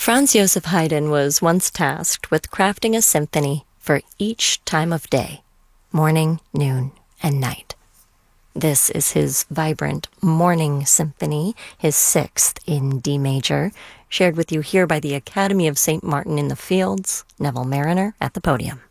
Franz Joseph Haydn was once tasked with crafting a symphony for each time of day, morning, noon, and night. This is his vibrant Morning Symphony, his sixth in D major, shared with you here by the Academy of St. Martin in the Fields, Neville Marriner at the podium.